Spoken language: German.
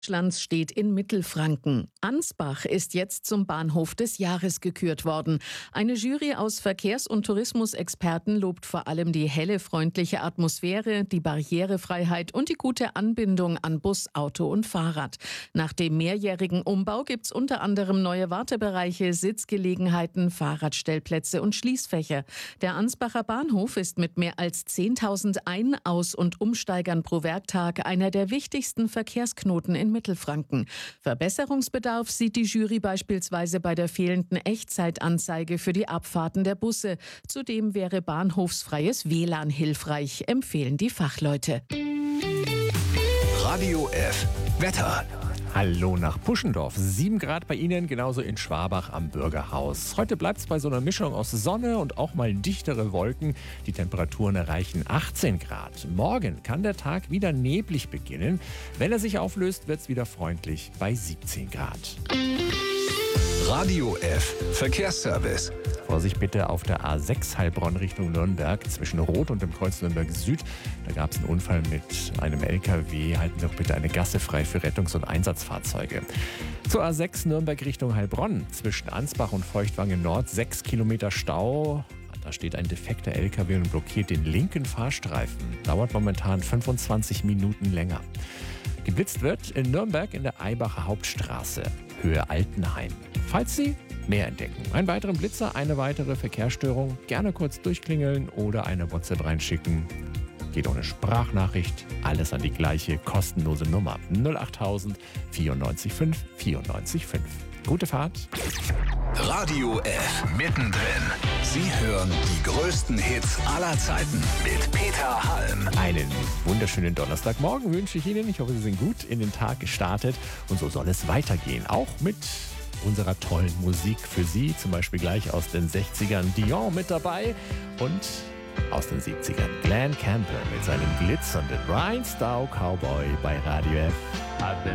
Deutschlands steht in Mittelfranken. Ansbach ist jetzt zum Bahnhof des Jahres gekürt worden. Eine Jury aus Verkehrs- und Tourismusexperten lobt vor allem die helle, freundliche Atmosphäre, die Barrierefreiheit und die gute Anbindung an Bus, Auto und Fahrrad. Nach dem mehrjährigen Umbau gibt's unter anderem neue Wartebereiche, Sitzgelegenheiten, Fahrradstellplätze und Schließfächer. Der Ansbacher Bahnhof ist mit mehr als 10.000 Ein-, Aus- und Umsteigern pro Werktag einer der wichtigsten Verkehrsknoten in Mittelfranken. Verbesserungsbedarf sieht die Jury beispielsweise bei der fehlenden Echtzeitanzeige für die Abfahrten der Busse. Zudem wäre bahnhofsfreies WLAN hilfreich, empfehlen die Fachleute. Radio F. Wetter. Hallo nach Puschendorf. 7 Grad bei Ihnen, genauso in Schwabach am Bürgerhaus. Heute bleibt es bei so einer Mischung aus Sonne und auch mal dichtere Wolken. Die Temperaturen erreichen 18 Grad. Morgen kann der Tag wieder neblig beginnen. Wenn er sich auflöst, wird es wieder freundlich bei 17 Grad. Radio F. Verkehrsservice. Vorsicht bitte auf der A6 Heilbronn Richtung Nürnberg zwischen Rot und dem Kreuz Nürnberg Süd. Da gab es einen Unfall mit einem LKW. Halten Sie doch bitte eine Gasse frei für Rettungs- und Einsatzfahrzeuge. Zur A6 Nürnberg Richtung Heilbronn zwischen Ansbach und Feuchtwangen Nord 6 Kilometer Stau. Da steht ein defekter LKW und blockiert den linken Fahrstreifen. Dauert momentan 25 Minuten länger. Geblitzt wird in Nürnberg in der Eybacher Hauptstraße, Höhe Altenheim. Falls Sie mehr entdecken, einen weiteren Blitzer, eine weitere Verkehrsstörung, gerne kurz durchklingeln oder eine WhatsApp reinschicken. Geht ohne Sprachnachricht, alles an die gleiche kostenlose Nummer 08000 94 5 94 5. Gute Fahrt. Radio F. Mittendrin. Sie hören die größten Hits aller Zeiten mit Peter Halm. Einen wunderschönen Donnerstagmorgen wünsche ich Ihnen. Ich hoffe, Sie sind gut in den Tag gestartet. Und so soll es weitergehen. Auch mit unserer tollen Musik für Sie. Zum Beispiel gleich aus den 60ern Dion mit dabei. Und aus den 70ern Glenn Campbell mit seinem glitzernden Rhinestone Cowboy bei Radio F.